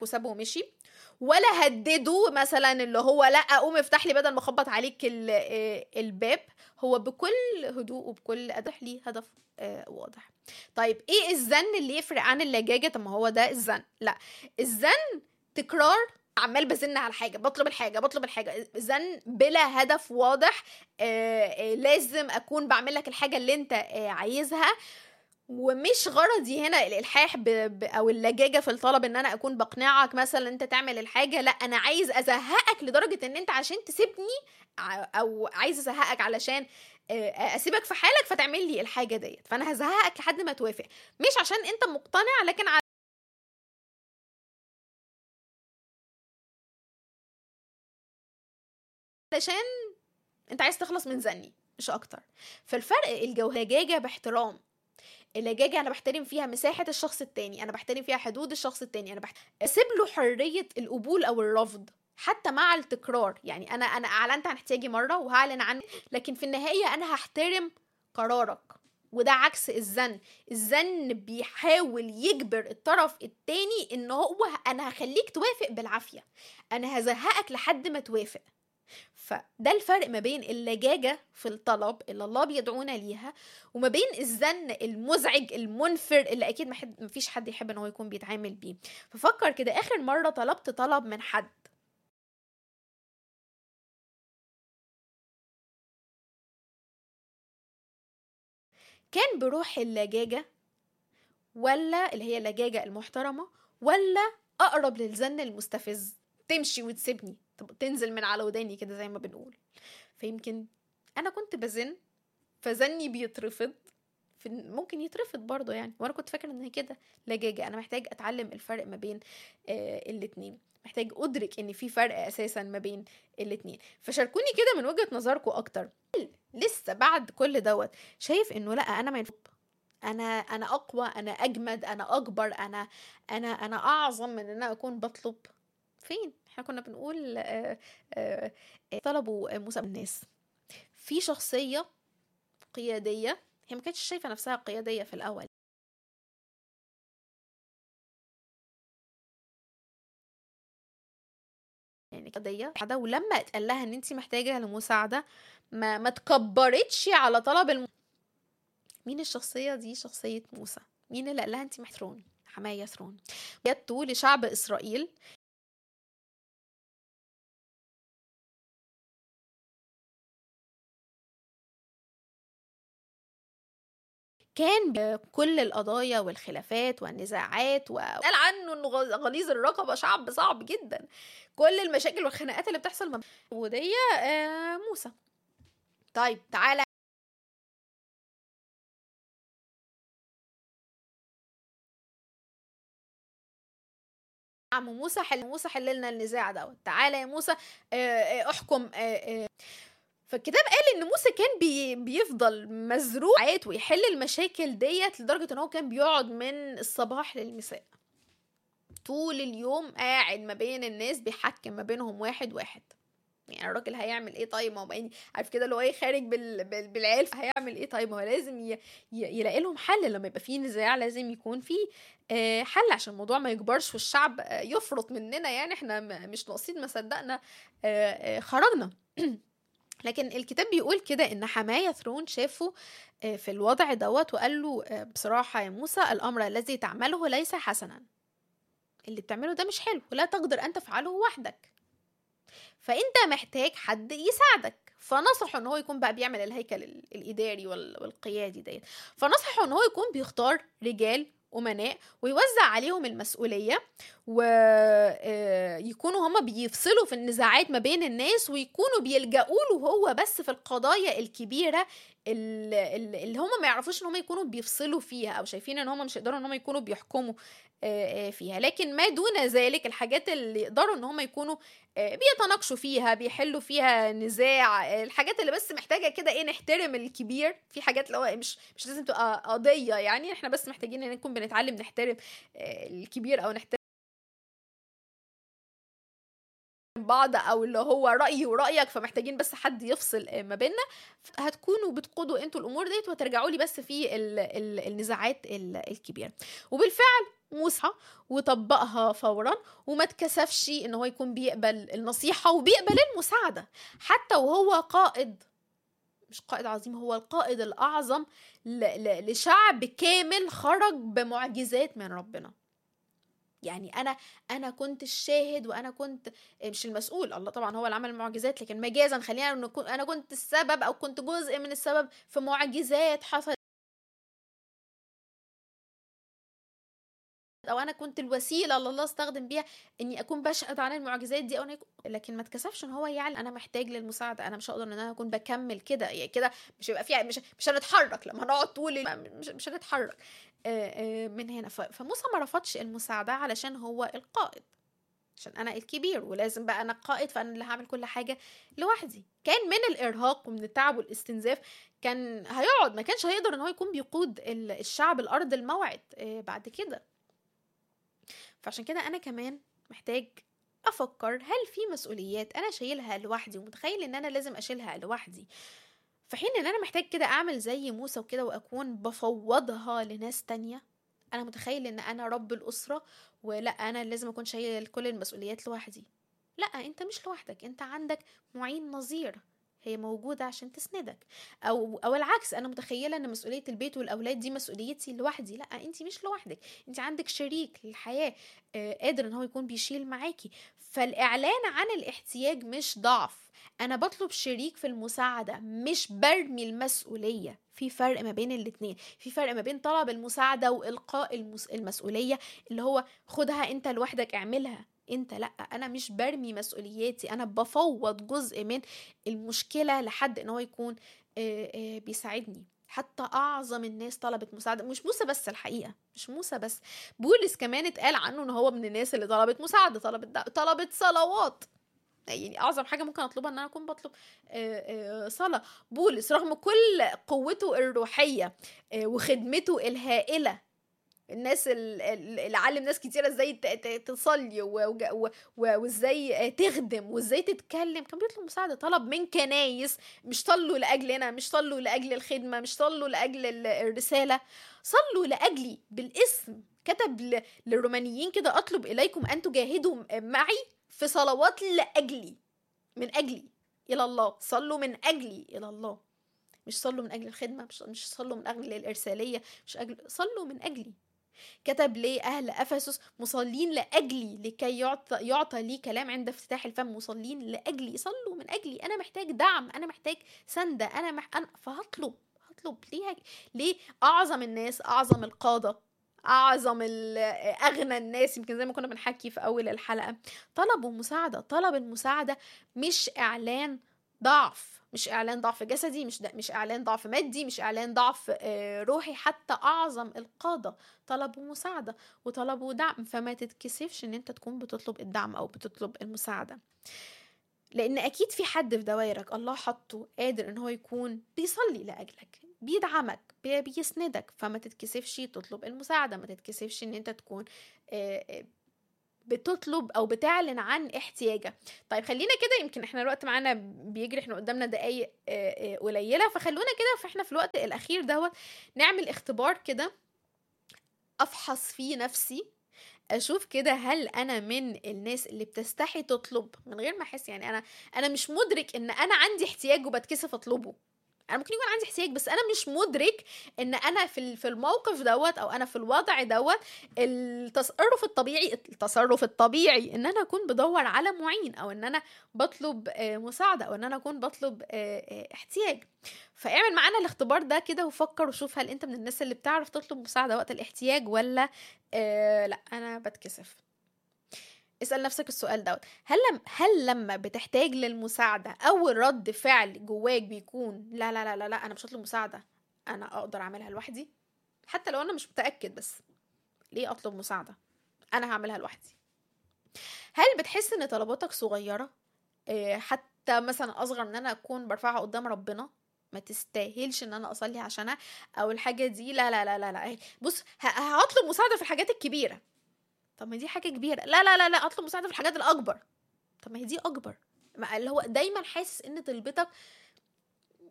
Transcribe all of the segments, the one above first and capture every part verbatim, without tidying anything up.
وسابه ومشي، ولا هدده مثلا اللي هو لا قوم افتح لي بدل ما اخبط عليك الباب. هو بكل هدوء وبكل ادح ليه هدف آه واضح. طيب ايه الزن اللي يفرق عن اللجاجه؟ طب ما هو ده الزن. لا، الزن تكرار، عمال بزن على حاجه، بطلب الحاجه بطلب الحاجه، زن بلا هدف واضح. آه آه لازم اكون بعمل لك الحاجه اللي انت آه عايزها، ومش غرضي هنا الالحاح ب... ب... او اللجاجه في الطلب ان انا اكون بقنعك مثلا انت تعمل الحاجه. لا، انا عايز ازهقك لدرجه ان انت عشان تسيبني، او عايز ازهقك علشان اسيبك في حالك فتعمل لي الحاجه ديت. فانا هزهقك لحد ما توافق، مش عشان انت مقتنع، لكن علشان انت عايز تخلص من زني مش اكتر. فالفرق الجوهجاجه باحترام. اللجاجة أنا بحترم فيها مساحة الشخص التاني، أنا بحترم فيها حدود الشخص التاني، أنا بحترم أسيب له حرية القبول أو الرفض حتى مع التكرار. يعني أنا أنا أعلنت عن احتياجي مرة وهعلن عنه، لكن في النهاية أنا هحترم قرارك. وده عكس الزن. الزن بيحاول يجبر الطرف التاني إن هو أنا هخليك توافق بالعافية، أنا هزهقك لحد ما توافق. فده الفرق ما بين اللجاجة في الطلب اللي الله بيدعونا ليها، وما بين الزن المزعج المنفر اللي أكيد ما فيش حد يحب أنه يكون بيتعامل بيه. ففكر كده، آخر مرة طلبت طلب من حد كان بروح اللجاجة، ولا اللي هي اللجاجة المحترمة، ولا أقرب للزن المستفز، تمشي وتسيبني تنزل من على وداني كده زي ما بنقول. فيمكن أنا كنت بزن فزني بيترفض، ممكن يترفض برضه يعني، وانا كنت فاكره ان هي كده لجاجه. انا محتاج اتعلم الفرق ما بين آه الاتنين، محتاج ادرك ان في فرق اساسا ما بين الاتنين. فشاركوني كده من وجهه نظركم اكتر، لسه بعد كل دوت شايف انه لا انا ما ينفع، انا انا اقوى، انا اجمد، انا اكبر، انا انا انا اعظم من ان انا اكون بطلب؟ فين احنا كنا بنقول آه آه طلبوا موسى الناس في شخصيه قياديه، هي ما كانتش شايفه نفسها قياديه في الاول، يعني قضيه، ولما اتقال لها ان انت محتاجه لمساعده ما ما تكبرتش على طلب الم... مين الشخصيه دي؟ شخصيه موسى. مين اللي قال لها انت محترون حمايه ثرون؟ جدته لشعب اسرائيل كان بكل القضايا والخلافات والنزاعات، وقال عنه انه غليظ الرقبه، شعب صعب جدا، كل المشاكل والخناقات اللي بتحصل ما ودي آه موسى. طيب تعالى عم موسى، حل موسى حل لنا النزاع دوت، تعالى يا موسى آه احكم. آه آه فالكتاب قال ان موسى كان بي بيفضل مزروع ويحل المشاكل ديت لدرجه ان هو كان بيقعد من الصباح للمساء طول اليوم قاعد ما بين الناس بيحكم ما بينهم واحد واحد. يعني الراجل هيعمل ايه؟ طيب ما هو يعني عارف كده اللي هو ايه، خارج بال... بال... بالعيال، هيعمل ايه؟ طيب ما هو لازم ي... ي... يلاقي لهم حل. لما يبقى فيه نزاع لازم يكون فيه آه حل عشان الموضوع ما يكبرش والشعب آه يفرط مننا. يعني احنا م... مش ناقصين، ما صدقنا آه آه خرجنا. لكن الكتاب بيقول كده ان حماية ثرون شافه آه في الوضع دوت وقال له آه بصراحة يا موسى الامر الذي تعمله ليس حسنا، اللي بتعمله ده مش حلو ولا تقدر ان تفعله وحدك، فانت محتاج حد يساعدك. فنصحه ان هو يكون بقى بيعمل الهيكل الاداري والقيادي ديت، فنصحه ان هو يكون بيختار رجال امناء ويوزع عليهم المسؤوليه، ويكونوا هما بيفصلوا في النزاعات ما بين الناس، ويكونوا بيلجأوا له هو بس في القضايا الكبيره اللي هم ما يعرفوش ان هم يكونوا بيفصلوا فيها، او شايفين ان هم مش يقدروا ان هم يكونوا بيحكموا فيها. لكن ما دون ذلك الحاجات اللي يقدروا ان هم يكونوا بيتناقشوا فيها، بيحلوا فيها نزاع، الحاجات اللي بس محتاجه كده ايه، نحترم الكبير. في حاجات اللي هو مش مش لازم تبقى قضيه، يعني احنا بس محتاجين ان نكون بنتعلم نحترم الكبير او نحترم بعض، او اللي هو رأيي ورأيك، فمحتاجين بس حد يفصل ما بيننا. هتكونوا بتقودوا انتوا الامور ديت وترجعوا لي بس في ال ال النزاعات الكبيره. وبالفعل موسى وطبقها فورا، وما تكسفش ان هو يكون بيقبل النصيحة وبيقبل المساعدة حتى وهو قائد، مش قائد عظيم، هو القائد الأعظم لشعب كامل خرج بمعجزات من ربنا. يعني أنا أنا كنت الشاهد، وأنا كنت مش المسؤول، الله طبعا هو اللي عمل المعجزات، لكن مجازا خلينا نكون أنا كنت السبب أو كنت جزء من السبب في معجزات حصلت، او انا كنت الوسيله اللي الله استخدم بيها اني اكون بشهد عن المعجزات دي، او أنا يكون... لكن ما تكسفش ان هو يعلن انا محتاج للمساعده، انا مش هقدر ان انا اكون بكمل كده، يعني كده مش هيبقى فيها، مش مش هنتحرك لما هنقعد طول، مش مش هنتحرك من هنا. فموسى ما رفضش المساعده علشان هو القائد، عشان انا الكبير ولازم بقى انا القائد، فانا اللي هعمل كل حاجه لوحدي. كان من الارهاق ومن التعب والاستنزاف كان هيقعد، ما كانش هيقدر ان هو يكون بيقود الشعب الارض الموعد بعد كده. فعشان كده انا كمان محتاج افكر هل في مسؤوليات انا شايلها لوحدي ومتخيل ان انا لازم اشيلها لوحدي، في حين ان انا محتاج كده اعمل زي موسى وكده واكون بفوضها لناس تانية. انا متخيل ان انا رب الاسرة ولا انا لازم اكون شايل كل المسؤوليات لوحدي. لا، انت مش لوحدك، انت عندك معين نظير هي موجودة عشان تسندك، او او العكس، انا متخيلة ان مسؤولية البيت والاولاد دي مسؤوليتي لوحدي. لا، انت مش لوحدك، انت عندك شريك للحياة آه قادر ان هو يكون بيشيل معاكي. فالاعلان عن الاحتياج مش ضعف، انا بطلب شريك في المساعدة مش برمي المسؤولية. في فرق ما بين الاتنين، في فرق ما بين طلب المساعدة والقاء المس... المسؤولية اللي هو خدها انت لوحدك اعملها انت. لا، انا مش برمي مسؤولياتي، انا بفوض جزء من المشكلة لحد ان هو يكون آآ آآ بيساعدني. حتى اعظم الناس طلبت مساعدة، مش موسى بس، الحقيقة مش موسى بس، بولس كمان اتقال عنه ان هو من الناس اللي طلبت مساعدة، طلبت طلبت صلوات. يعني اعظم حاجه ممكن اطلبها ان انا اكون بطلب صلاه. بولس رغم كل قوته الروحيه وخدمته الهائله، الناس اللي علم ناس كتيره ازاي تصلي وازاي تخدم وازاي تتكلم، كان بيطلب مساعده، طلب من كنايس، مش صلوا لاجلنا، مش صلوا لاجل الخدمه، مش صلوا لاجل الرساله، صلوا لاجلي بالاسم. كتب للرومانيين كده اطلب اليكم ان تجاهدوا معي في صلوات لاجلي، من اجلي الى الله، صلوا من اجلي الى الله، مش صلوا من اجل الخدمه، مش مش صلوا من اجل الارساليه، مش أجل، صلوا من اجلي. كتب لي اهل افسس مصلين لاجلي لكي يعطى يعطى لي كلام عند افتتاح الفم، مصلين لاجلي، صلوا من اجلي. انا محتاج دعم، انا محتاج سنده، انا مح... أنا فهطلب هطلب ليه ليه اعظم الناس، اعظم القاده، اعظم اغنى الناس، يمكن زي ما كنا بنحكي في اول الحلقه، طلبوا مساعده. طلب المساعده مش اعلان ضعف، مش اعلان ضعف جسدي، مش مش اعلان ضعف مادي، مش اعلان ضعف روحي. حتى اعظم القاده طلبوا مساعده وطلبوا دعم، فما تتكسفش ان انت تكون بتطلب الدعم او بتطلب المساعده، لان اكيد في حد في دوائرك الله حطه قادر ان هو يكون بيصلي لاجلك، بيدعمك، بيسندك، فما تتكسفش تطلب المساعده، ما تتكسفش ان انت تكون بتطلب او بتعلن عن احتياجك. طيب خلينا كده، يمكن احنا الوقت معانا بيجري، احنا قدامنا دقايق قليله، فخلونا كده فاحنا في الوقت الاخير دوت نعمل اختبار كده افحص فيه نفسي، اشوف كده هل انا من الناس اللي بتستحي تطلب من غير ما احس، يعني انا انا مش مدرك ان انا عندي احتياج وبتكسف اطلبه. انا ممكن يكون عندي احتياج بس انا مش مدرك ان انا في في الموقف دوت او انا في الوضع دوت التصرف الطبيعي التصرف الطبيعي ان انا اكون بدور على معين، او ان انا بطلب مساعده، او ان انا اكون بطلب احتياج. فاعمل معانا الاختبار ده كده وفكر وشوف هل انت من الناس اللي بتعرف تطلب مساعده وقت الاحتياج ولا آه لا انا بتكسف. اسأل نفسك السؤال دوت، هل لم هل لما بتحتاج للمساعدة أول رد فعل جواك بيكون لا لا لا لا, لا أنا مش هطلب مساعدة، أنا أقدر أعملها لوحدي، حتى لو أنا مش متأكد، بس ليه أطلب مساعدة، أنا هعملها لوحدي. هل بتحس إن طلباتك صغيرة، إيه حتى مثلا أصغر من أنا أكون برفعها قدام ربنا، ما تستاهلش ان انا اصلي عشانها، او الحاجة دي لا لا لا لا لا بص هطلب مساعدة في الحاجات الكبيرة، طب ما دي حاجة كبيرة، لا لا لا لا اطلب مساعدة في الحاجات الاكبر، طب ما هي دي اكبر، اللي هو دايما حاسس ان طلبتك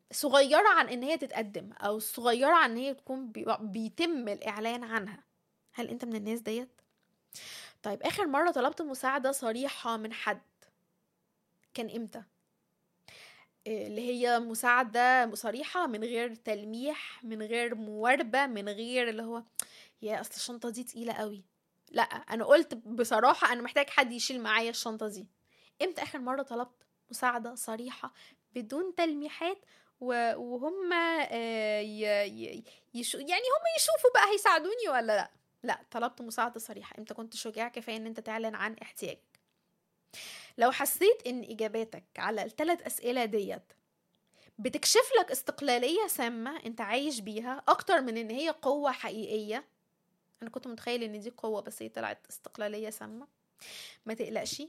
صغيرة عن ان هي تتقدم، او صغيرة عن ان هي تكون بي... بيتم الاعلان عنها. هل انت من الناس ديت؟ طيب اخر مرة طلبت مساعدة صريحة من حد كان امتى؟ اللي هي مساعدة صريحة من غير تلميح، من غير مواربة، من غير اللي هو يا اصل الشنطة دي تقيلة قوي. لا، انا قلت بصراحة انا محتاج حد يشيل معايا الشنطة دي. امتى اخر مرة طلبت مساعدة صريحة بدون تلميحات و- وهم آه، ي- ي- يشو يعني هم يشوفوا بقى هيساعدوني ولا لا؟ لا، طلبت مساعدة صريحة. امتى كنت شجاع كفاية ان انت تعلن عن احتياجك؟ لو حسيت ان اجاباتك على الثلاث اسئلة ديت بتكشف لك استقلالية سامة انت عايش بيها اكتر من ان هي قوة حقيقية، انا كنت متخيل ان دي قوة بس هي طلعت استقلالية سامة، ما تقلقش.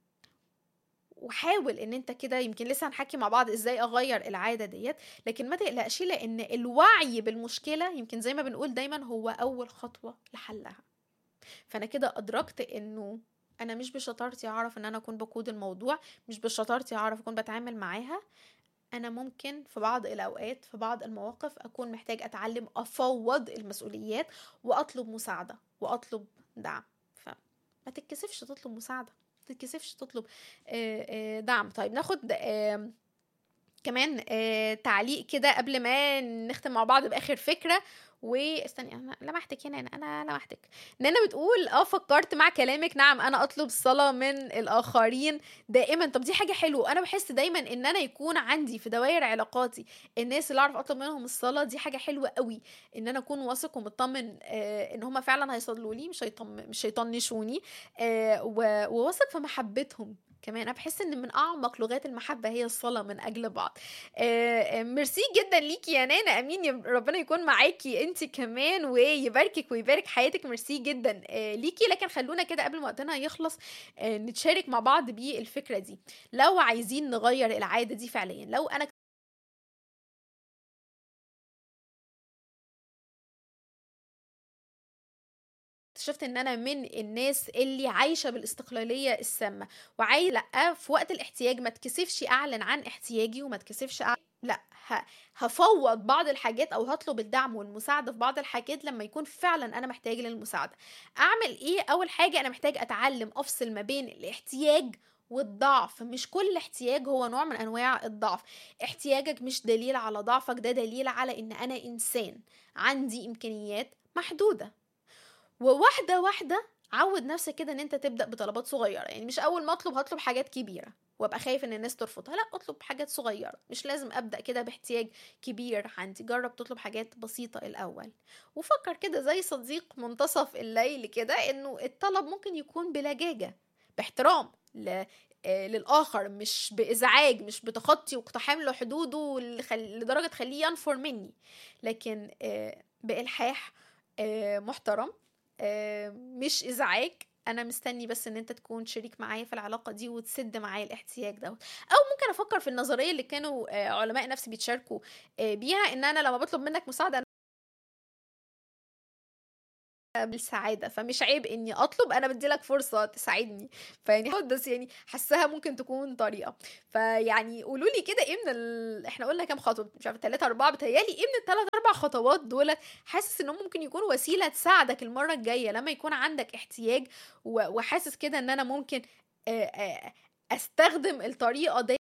وحاول ان انت كده، يمكن لسه هنحكي مع بعض ازاي اغير العادة ديت، لكن ما تقلقش لان الوعي بالمشكلة يمكن زي ما بنقول دايما هو اول خطوة لحلها. فانا كده ادركت انه انا مش بشطارتي اعرف ان انا اكون بقود الموضوع، مش بشطارتي اعرف اكون بتعامل معاها. انا ممكن في بعض الاوقات في بعض المواقف اكون محتاج اتعلم افوض المسؤوليات واطلب مساعدة واطلب دعم. فما تتكسفش تطلب مساعدة، ما تتكسفش تطلب آه، آه، دعم. طيب ناخد آه، كمان آه، تعليق كده قبل ما نختم مع بعض باخر فكره. واستني، انا لمحتك هنا، انا لمحتك. نانا بتقول اه فكرت مع كلامك، نعم انا اطلب الصلاه من الاخرين دائما. طب دي حاجه حلوه، انا بحس دايما ان انا يكون عندي في دوائر علاقاتي الناس اللي اعرف اطلب منهم الصلاه، دي حاجه حلوه قوي. ان انا اكون واثق ومطمن آه ان هم فعلا هيصلوا لي، مش هيطم مش هيطنشوني، آه وواثق في محبتهم كمان. انا بحس ان من اعمق لغات المحبه هي الصلاه من اجل بعض. آه آه ميرسي جدا ليكي يا نانا، امين، يا ربنا يكون معاكي انت كمان ويباركك ويبارك حياتك. ميرسي جدا آه ليكي. لكن خلونا كده قبل ما وقتنا يخلص آه نتشارك مع بعض بالفكره دي. لو عايزين نغير العاده دي فعليا، لو انا اكتشفت ان انا من الناس اللي عايشه بالاستقلاليه السامه وعايز لا في وقت الاحتياج ما تكسفش اعلن عن احتياجي وما تكسفش أعلن، لا ه... هفوض بعض الحاجات او هطلب الدعم والمساعده في بعض الحاجات لما يكون فعلا انا محتاج للمساعده. اعمل ايه؟ اول حاجه انا محتاج اتعلم افصل ما بين الاحتياج والضعف. مش كل احتياج هو نوع من انواع الضعف. احتياجك مش دليل على ضعفك، ده دليل على ان انا انسان عندي امكانيات محدوده. وواحدة واحدة عود نفسك كده ان انت تبدأ بطلبات صغيرة. يعني مش اول ما اطلب هطلب حاجات كبيرة وابقى خايف ان الناس ترفضها، لا، اطلب حاجات صغيرة. مش لازم ابدأ كده باحتياج كبير عندي، جرب تطلب حاجات بسيطة الاول. وفكر كده زي صديق منتصف الليل كده انه الطلب ممكن يكون بلجاجة، باحترام ل... آه، للآخر، مش بإزعاج، مش بتخطي واقتحام له حدوده لخل... لدرجة تخليه ينفر مني، لكن آه، بإلحاح آه، محترم، آه، مش ازعاج. انا مستني بس ان انت تكون شريك معايا في العلاقه دي وتسد معايا الاحتياج ده. او ممكن افكر في النظريه اللي كانوا آه، علماء نفس بيتشاركوا آه، بيها، ان انا لما بطلب منك مساعده بالسعاده، فمش عيب اني اطلب، انا بدي لك فرصه تساعدني. فيعني حاول بس، يعني حاساها ممكن تكون طريقه. فيعني قولوا لي كده ايه من ال... احنا قلنا كام خطوه؟ مش عارفه، ثلاثة أربعة بتهيالي. ايه من الثلاث اربع خطوات دول حاسس انهم ممكن يكون وسيله تساعدك المره الجايه لما يكون عندك احتياج و... وحاسس كده ان انا ممكن آه، آه، استخدم الطريقه دي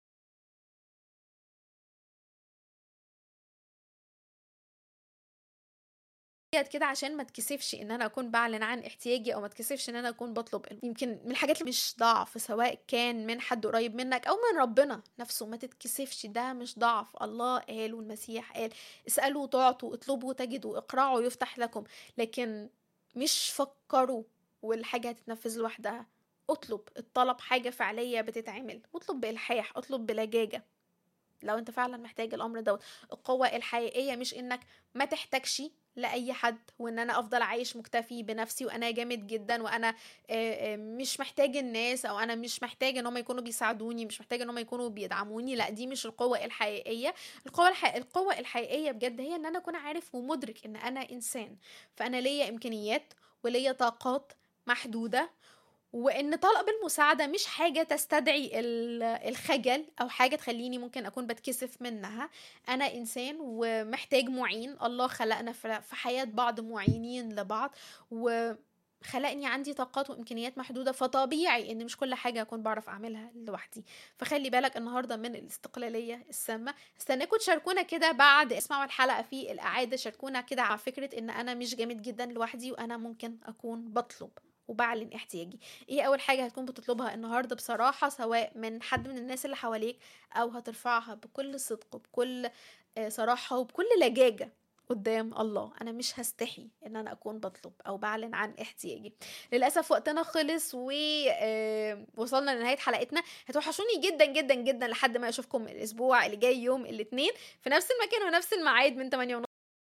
ديت كده عشان ما اتكسفش ان انا اكون بعلن عن احتياجي، او ما اتكسفش ان انا اكون بطلب. يمكن من الحاجات اللي مش ضعف، سواء كان من حد قريب منك او من ربنا نفسه، ما تتكسفش، ده مش ضعف. الله قال والمسيح قال اسألوا تعطوا، اطلبوا تجدوا، اقرعوا يفتح لكم. لكن مش فكروا والحاجة هتتنفذ لوحدها. اطلب، الطلب حاجة فعلية بتتعمل. اطلب بإلحاح، اطلب بلجاجة لو انت فعلا محتاج الامر دوت. القوة الحقيقية مش انك ما تحتاجش لأي حد، وان انا افضل عايش مكتفي بنفسي وانا جامد جدا وانا آه، آه، مش محتاج الناس، او انا مش محتاج ان هم يكونوا بيساعدوني، مش محتاج ان هم يكونوا بيدعموني. لا، دي مش القوة الحقيقية. القوة الح... القوة الحقيقية بجد هي ان انا اكون عارف ومدرك ان انا انسان، فانا ليا امكانيات وليا طاقات محدودة، وان طلب المساعدة مش حاجة تستدعي ال- الخجل او حاجة تخليني ممكن اكون بتكسف منها. انا انسان ومحتاج معين، الله خلقنا في في حياة بعض معينين لبعض، وخلقني عندي طاقات وامكانيات محدودة، فطبيعي ان مش كل حاجة اكون بعرف اعملها لوحدي. فخلي بالك النهاردة من الاستقلالية السامة. استناكم تشاركونا كده بعد اسمعوا الحلقة في الاعادة، شاركونا كده على فكرة ان انا مش جامد جدا لوحدي، وانا ممكن اكون بطلب وبعلن احتياجي. ايه اول حاجة هتكون بتطلبها النهاردة بصراحة، سواء من حد من الناس اللي حواليك، او هترفعها بكل صدق وبكل آه، صراحة وبكل لجاجة قدام الله؟ انا مش هستحي ان انا اكون بطلب او بعلن عن احتياجي. للاسف وقتنا خلص ووصلنا لنهاية حلقتنا. هتوحشوني جدا جدا جدا لحد ما اشوفكم الاسبوع اللي جاي يوم الاثنين في نفس المكان ونفس الميعاد من ثمانية ونص